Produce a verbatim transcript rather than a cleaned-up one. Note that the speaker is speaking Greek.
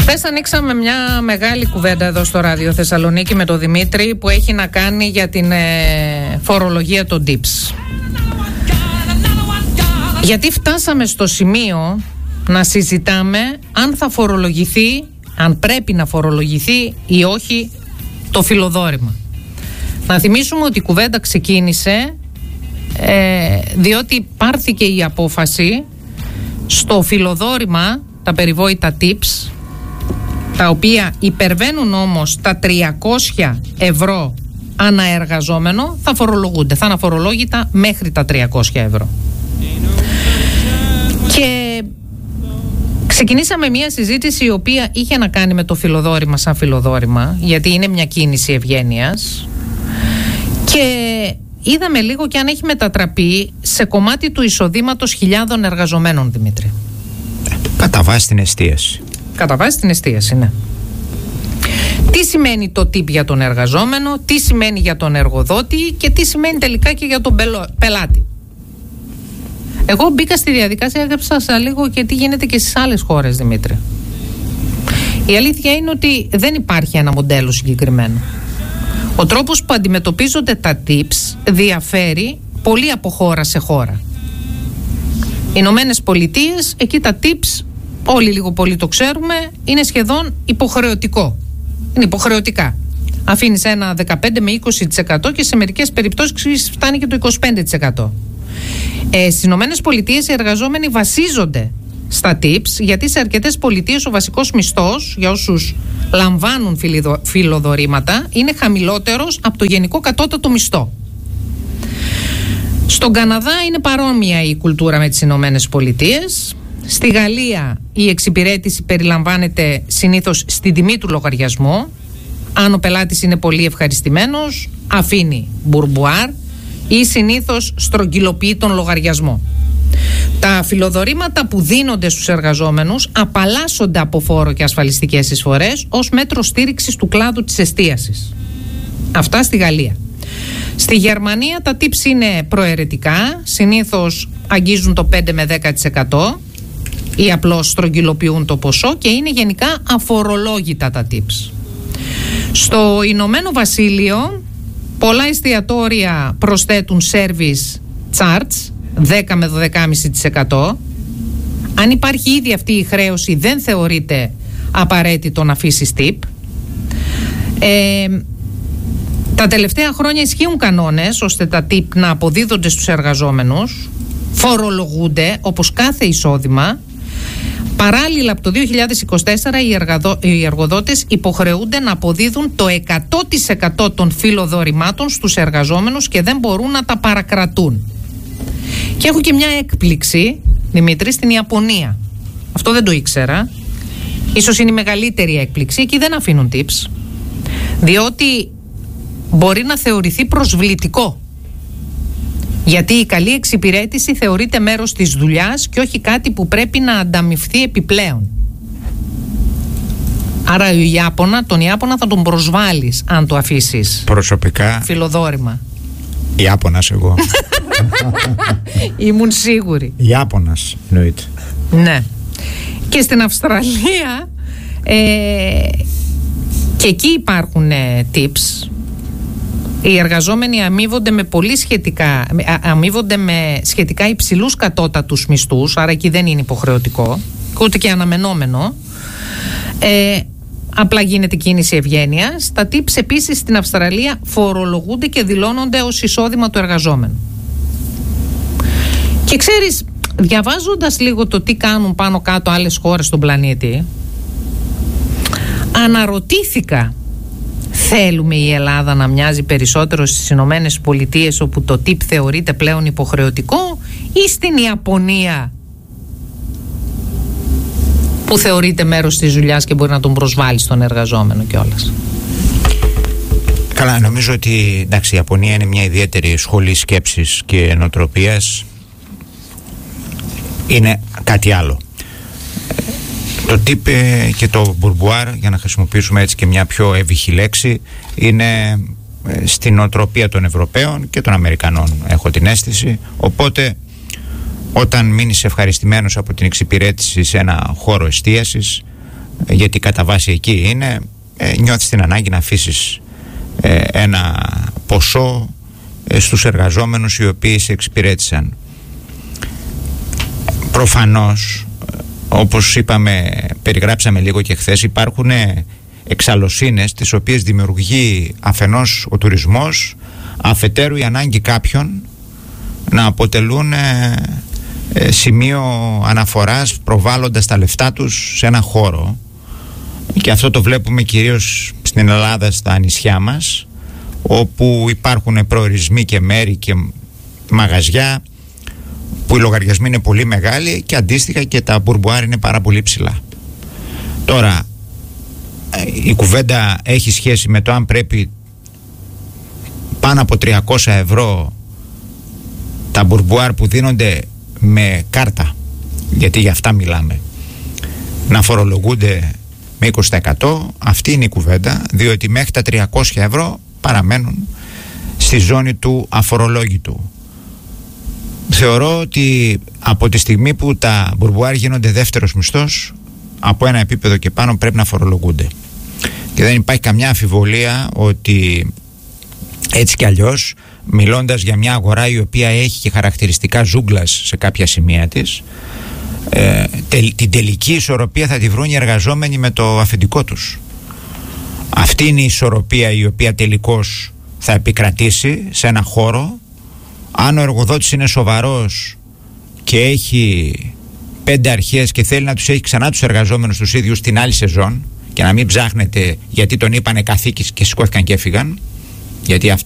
Χθες ανοίξαμε μια μεγάλη κουβέντα εδώ στο Ράδιο Θεσσαλονίκη με τον Δημήτρη που έχει να κάνει για την ε, φορολογία των tips. Γιατί φτάσαμε στο σημείο να συζητάμε αν θα φορολογηθεί, αν πρέπει να φορολογηθεί ή όχι το φιλοδόρημα. Να θυμίσουμε ότι η κουβέντα ξεκίνησε ε, διότι πάρθηκε η απόφαση στο φιλοδόρημα, τα περιβόητα tips, τα οποία υπερβαίνουν όμως τα τριακόσια ευρώ ανά εργαζόμενο, θα φορολογούνται, θα είναι αφορολόγητα μέχρι τα τριακόσια ευρώ. Και ξεκινήσαμε μια συζήτηση η οποία είχε να κάνει με το φιλοδόρημα σαν φιλοδόρημα, γιατί είναι μια κίνηση ευγένειας, και είδαμε λίγο και αν έχει μετατραπεί σε κομμάτι του εισοδήματος χιλιάδων εργαζομένων, Δημήτρη. Κατά βάση την εστίαση. Κατά βάση την εστίαση, ναι. Τι σημαίνει το tip για τον εργαζόμενο, τι σημαίνει για τον εργοδότη και τι σημαίνει τελικά και για τον πελάτη. Εγώ μπήκα στη διαδικασία, έγραψα λίγο και τι γίνεται και στις άλλες χώρες, Δημήτρη. Η αλήθεια είναι ότι δεν υπάρχει ένα μοντέλο συγκεκριμένο. Ο τρόπος που αντιμετωπίζονται τα tips διαφέρει πολύ από χώρα σε χώρα. Οι Ηνωμένες Πολιτείες, εκεί τα tips, όλοι λίγο πολύ το ξέρουμε, είναι σχεδόν υποχρεωτικό. Είναι υποχρεωτικά. Αφήνεις ένα δεκαπέντε με είκοσι τοις εκατό και σε μερικές περιπτώσεις φτάνει και το είκοσι πέντε τοις εκατό. Ε, στις Ηνωμένες Πολιτείες οι εργαζόμενοι βασίζονται στα tips, γιατί σε αρκετές πολιτείες ο βασικός μισθός για όσους λαμβάνουν φιλιδο, φιλοδορήματα είναι χαμηλότερος από το γενικό κατώτατο μισθό. Στον Καναδά είναι παρόμοια η κουλτούρα με τις Ηνωμένες Πολιτείες. Στη Γαλλία η εξυπηρέτηση περιλαμβάνεται συνήθως στην τιμή του λογαριασμού. Αν ο πελάτης είναι πολύ ευχαριστημένος, αφήνει μπουρμπουάρ ή συνήθως στρογγυλοποιεί τον λογαριασμό. Τα φιλοδορήματα που δίνονται στους εργαζόμενους απαλλάσσονται από φόρο και ασφαλιστικές εισφορές ως μέτρο στήριξης του κλάδου της εστίασης. Αυτά στη Γαλλία. Στη Γερμανία τα tips είναι προαιρετικά, συνήθως αγγίζουν το πέντε με δέκα τοις εκατό ή απλώς στρογγυλοποιούν το ποσό και είναι γενικά αφορολόγητα τα tips. Στο Ηνωμένο Βασίλειο πολλά εστιατόρια προσθέτουν service charge δέκα με δώδεκα κόμμα πέντε τοις εκατό. Αν υπάρχει ήδη αυτή η χρέωση δεν θεωρείται απαραίτητο να αφήσεις tip. Ε, τα τελευταία χρόνια ισχύουν κανόνες ώστε τα tip να αποδίδονται στους εργαζόμενους, φορολογούνται όπως κάθε εισόδημα. Παράλληλα από το δύο χιλιάδες είκοσι τέσσερα οι, εργαδο... οι εργοδότες υποχρεούνται να αποδίδουν το εκατό τοις εκατό των φιλοδορημάτων στους εργαζόμενους και δεν μπορούν να τα παρακρατούν. Και έχω και μια έκπληξη, Δημήτρη, στην Ιαπωνία. Αυτό δεν το ήξερα. Ίσως είναι η μεγαλύτερη έκπληξη. Εκεί δεν αφήνουν tips, διότι μπορεί να θεωρηθεί προσβλητικό. Γιατί η καλή εξυπηρέτηση θεωρείται μέρος της δουλειάς και όχι κάτι που πρέπει να ανταμοιφθεί επιπλέον. Άρα ο Ιάπωνα, τον Ιάπωνα θα τον προσβάλλεις αν το αφήσεις προσωπικά φιλοδόρημα. Ιάπωνας εγώ. Ήμουν σίγουρη. Ιάπωνας εννοείται. Ναι. Και στην Αυστραλία ε, και εκεί υπάρχουν ε, tips. Οι εργαζόμενοι αμείβονται με πολύ σχετικά, αμείβονται με σχετικά υψηλούς κατώτατους μισθούς, άρα εκεί δεν είναι υποχρεωτικό, ούτε και αναμενόμενο. Ε, απλά γίνεται κίνηση ευγένειας. Τα tips επίσης στην Αυστραλία φορολογούνται και δηλώνονται ως εισόδημα του εργαζόμενου. Και ξέρεις, διαβάζοντας λίγο το τι κάνουν πάνω κάτω άλλες χώρες στον πλανήτη, αναρωτήθηκα, θέλουμε η Ελλάδα να μοιάζει περισσότερο στις Ηνωμένες Πολιτείες όπου το tip θεωρείται πλέον υποχρεωτικό, ή στην Ιαπωνία που θεωρείται μέρος της δουλειάς και μπορεί να τον προσβάλλει στον εργαζόμενο κιόλας? Καλά, νομίζω ότι εντάξει, η Ιαπωνία είναι μια ιδιαίτερη σχολή σκέψης και νοοτροπίας. Είναι κάτι άλλο. Το tip και το μπουρμπουάρ, για να χρησιμοποιήσουμε έτσι και μια πιο εύβυχη λέξη, είναι στην νοοτροπία των Ευρωπαίων και των Αμερικανών, έχω την αίσθηση. Οπότε όταν μείνεις ευχαριστημένος από την εξυπηρέτηση σε ένα χώρο εστίασης, γιατί κατά βάση εκεί είναι, ε, νιώθεις την ανάγκη να αφήσεις ε, ένα ποσό ε, στους εργαζόμενους οι οποίοι σε εξυπηρέτησαν. Προφανώς, όπως είπαμε, περιγράψαμε λίγο και χθες, υπάρχουν εξαλλοσύνες τις οποίες δημιουργεί αφενός ο τουρισμός, αφετέρου η ανάγκη κάποιων να αποτελούν ε, ε, σημείο αναφοράς προβάλλοντας τα λεφτά τους σε ένα χώρο, και αυτό το βλέπουμε κυρίως στην Ελλάδα, στα νησιά μας, όπου υπάρχουν προορισμοί και μέρη και μαγαζιά που οι λογαριασμοί είναι πολύ μεγάλοι και αντίστοιχα και τα μπουρμπουάρ είναι πάρα πολύ ψηλά. Τώρα η κουβέντα έχει σχέση με το αν πρέπει πάνω από τριακόσια ευρώ τα μπουρμπουάρ που δίνονται με κάρτα, γιατί για αυτά μιλάμε, να φορολογούνται με είκοσι τοις εκατό. Αυτή είναι η κουβέντα, διότι μέχρι τα τριακόσια ευρώ παραμένουν στη ζώνη του αφορολόγητου. Θεωρώ ότι από τη στιγμή που τα μπουρμπουάρ γίνονται δεύτερος μισθός, από ένα επίπεδο και πάνω πρέπει να φορολογούνται. Και δεν υπάρχει καμιά αμφιβολία ότι έτσι κι αλλιώς, μιλώντας για μια αγορά η οποία έχει και χαρακτηριστικά ζούγκλας σε κάποια σημεία της, ε, τε, την τελική ισορροπία θα τη βρουν οι εργαζόμενοι με το αφεντικό τους. Αυτή είναι η ισορροπία η οποία τελικώς θα επικρατήσει σε ένα χώρο. Αν ο εργοδότης είναι σοβαρός και έχει πέντε αρχές και θέλει να τους έχει ξανά τους εργαζόμενους τους ίδιους την άλλη σεζόν, και να μην ψάχνετε γιατί τον είπανε καθήκης και σηκώθηκαν και έφυγαν, γιατί